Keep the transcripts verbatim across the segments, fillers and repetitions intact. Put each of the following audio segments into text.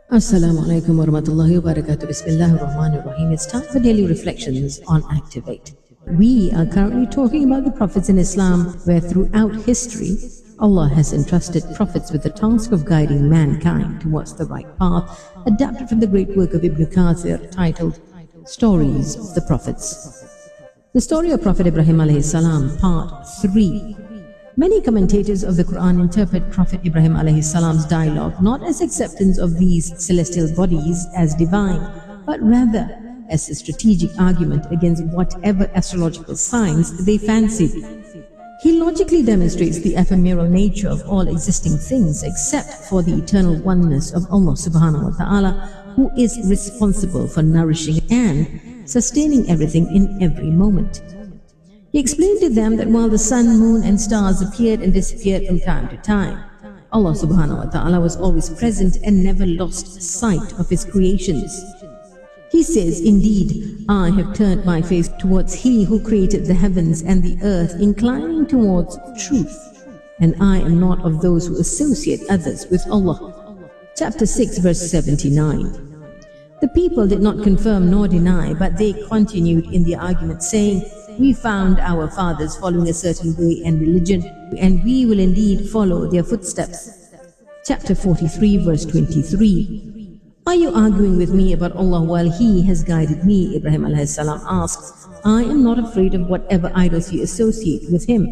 Assalamu alaikum wa rahmatullahi wa barakatuh. Bismillahir Rahmanir Rahim. It's time for daily reflections on Activate. We are currently talking about the prophets in Islam, where throughout history, Allah has entrusted prophets with the task of guiding mankind towards the right path, adapted from the great work of Ibn Kathir titled Stories of the Prophets. The story of Prophet Ibrahim alayhi salam, part three. Many commentators of the Quran interpret Prophet Ibrahim alayhi salam's dialogue not as acceptance of these celestial bodies as divine, but rather as a strategic argument against whatever astrological signs they fancied. He logically demonstrates the ephemeral nature of all existing things except for the eternal oneness of Allah subhanahu wa ta'ala, who is responsible for nourishing and sustaining everything in every moment. He explained to them that while the sun, moon and stars appeared and disappeared from time to time, Allah subhanahu wa ta'ala was always present and never lost sight of His creations. He says, "Indeed, I have turned my face towards He who created the heavens and the earth, inclining towards truth, and I am not of those who associate others with Allah." Chapter six, verse seventy-nine. The people did not confirm nor deny, but they continued in the argument, saying, "We found our fathers following a certain way and religion, and we will indeed follow their footsteps." Chapter forty-three, verse twenty-three. "Are you arguing with me about Allah while He has guided me?" Ibrahim alayhi salam asked. "I am not afraid of whatever idols you associate with Him.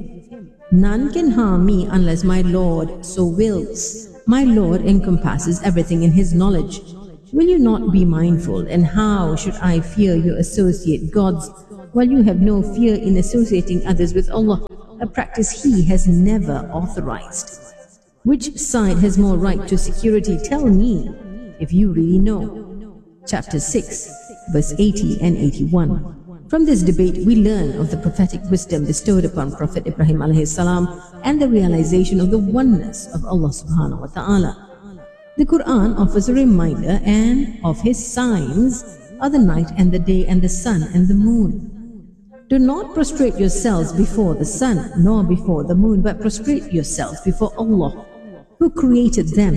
None can harm me unless my Lord so wills. My Lord encompasses everything in His knowledge. Will you not be mindful, and how should I fear your associate gods, while you have no fear in associating others with Allah, a practice He has never authorized? Which side has more right to security? Tell me, if you really know." Chapter six, verse eighty and eighty-one. From this debate, we learn of the prophetic wisdom bestowed upon Prophet Ibrahim alayhi salam and the realization of the oneness of Allah subhanahu wa ta'ala. The Quran offers a reminder and of His signs are the night and the day and the sun and the moon. "Do not prostrate yourselves before the sun, nor before the moon, but prostrate yourselves before Allah, who created them,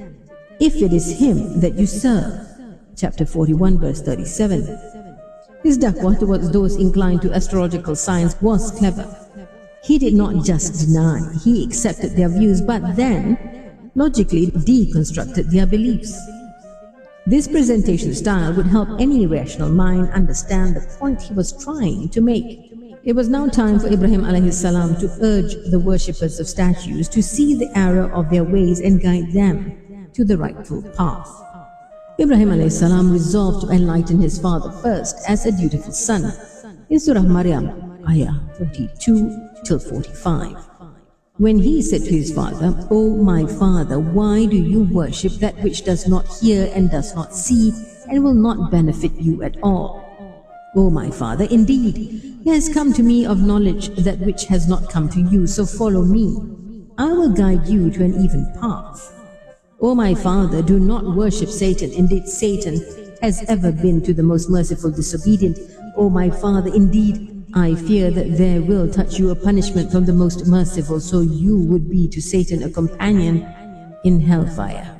if it is Him that you serve." Chapter forty-one, verse thirty-seven. His da'wah towards those inclined to astrological science was clever. He did not just deny, he accepted their views, but then logically deconstructed their beliefs. This presentation style would help any rational mind understand the point he was trying to make. It was now time for Ibrahim alayhi salam to urge the worshippers of statues to see the error of their ways and guide them to the rightful path. Ibrahim alayhi salam resolved to enlighten his father first as a dutiful son. In Surah Maryam, ayah forty-two till forty-five. When he said to his father, "O my father, why do you worship that which does not hear and does not see and will not benefit you at all? O my father, indeed, there has come to me of knowledge that which has not come to you, so follow me. I will guide you to an even path. O my father, do not worship Satan. Indeed, Satan has ever been to the most merciful disobedient. O my father, indeed, I fear that there will touch you a punishment from the most merciful, so you would be to Satan a companion in hellfire."